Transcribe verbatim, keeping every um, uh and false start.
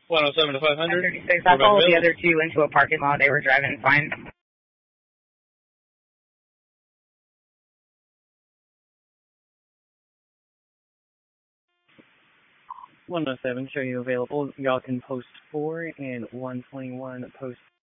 one oh seven to five hundred. thirty-six, I followed the other two into a parking lot. They were driving fine. one oh seven, show you available. Y'all can post four and one twenty-one post